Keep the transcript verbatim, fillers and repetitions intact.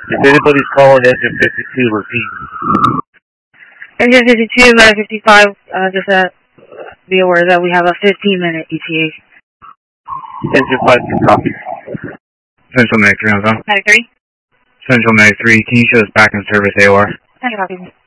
If anybody's calling engine fifty-two, repeat. Engine fifty-two, Matic fifty-five, uh, just uh, be aware that we have a fifteen minute E T A. Engine five, copy. Central Matic three on zone. Matic three? Central Matic three, can you show us back in service A O R? Thank you, copy.